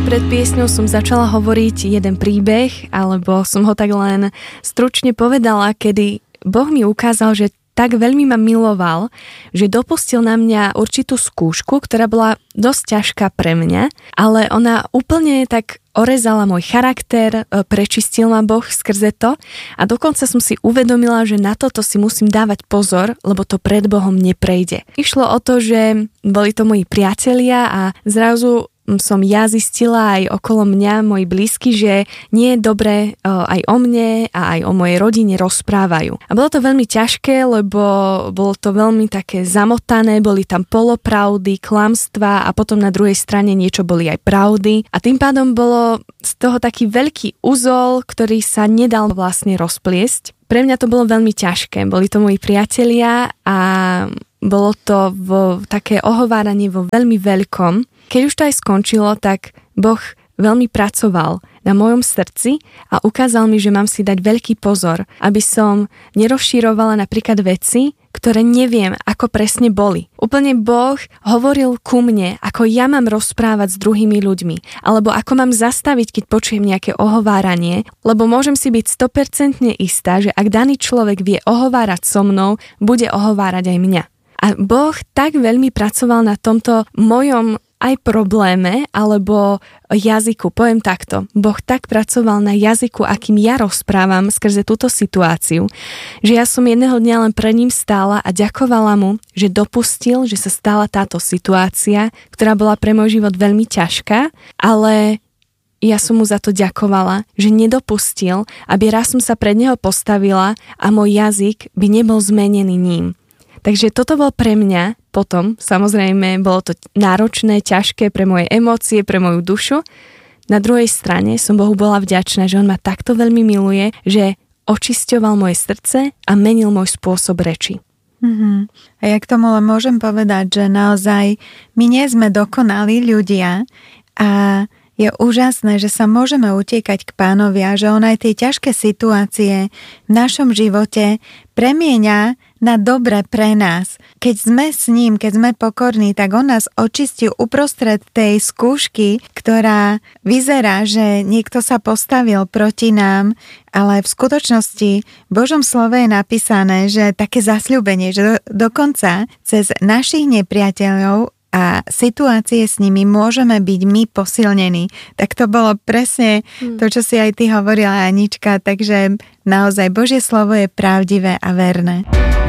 Pred piesňou som začala hovoriť jeden príbeh, alebo som ho tak len stručne povedala, kedy Boh mi ukázal, že tak veľmi ma miloval, že dopustil na mňa určitú skúšku, ktorá bola dosť ťažká pre mňa, ale ona úplne tak orezala môj charakter, prečistil ma Boh skrze to a dokonca som si uvedomila, že na toto si musím dávať pozor, lebo to pred Bohom neprejde. Išlo o to, že boli to moji priatelia a zrazu som ja zistila aj okolo mňa, moji blízky, že nie je dobré aj o mne a aj o mojej rodine rozprávajú. A bolo to veľmi ťažké, lebo bolo to veľmi také zamotané, boli tam polopravdy, klamstvá a potom na druhej strane niečo boli aj pravdy. A tým pádom bolo z toho taký veľký uzol, ktorý sa nedal vlastne rozpliesť. Pre mňa to bolo veľmi ťažké. Boli to moji priatelia a bolo to také ohováranie vo veľmi veľkom. Keď už to aj skončilo, tak Boh veľmi pracoval na mojom srdci a ukázal mi, že mám si dať veľký pozor, aby som nerozšírovala napríklad veci, ktoré neviem, ako presne boli. Úplne Boh hovoril ku mne, ako ja mám rozprávať s druhými ľuďmi, alebo ako mám zastaviť, keď počujem nejaké ohováranie, lebo môžem si byť 100% istá, že ak daný človek vie ohovárať so mnou, bude ohovárať aj mňa. A Boh tak veľmi pracoval na tomto mojom aj probléme, alebo jazyku. Poviem takto. Boh tak pracoval na jazyku, akým ja rozprávam skrze túto situáciu, že ja som jedného dňa len pre ním stála a ďakovala mu, že dopustil, že sa stala táto situácia, ktorá bola pre môj život veľmi ťažká, ale ja som mu za to ďakovala, že nedopustil, aby raz som sa pred neho postavila a môj jazyk by nebol zmenený ním. Takže toto bol pre mňa potom, samozrejme, bolo to náročné, ťažké pre moje emócie, pre moju dušu. Na druhej strane som Bohu bola vďačná, že on ma takto veľmi miluje, že očisťoval moje srdce a menil môj spôsob reči. A ja k tomu len môžem povedať, že naozaj my nie sme dokonalí ľudia a je úžasné, že sa môžeme utiekať k Pánovi a že on aj tie ťažké situácie v našom živote premieňa na dobre pre nás. Keď sme s ním, keď sme pokorní, tak on nás očistí uprostred tej skúšky, ktorá vyzerá, že niekto sa postavil proti nám, ale v skutočnosti v Božom slove je napísané, že také zasľúbenie, že dokonca cez našich nepriateľov a situácie s nimi môžeme byť my posilnení. Tak to bolo presne to, čo si aj ty hovorila, Anička, takže naozaj Božie slovo je pravdivé a verné.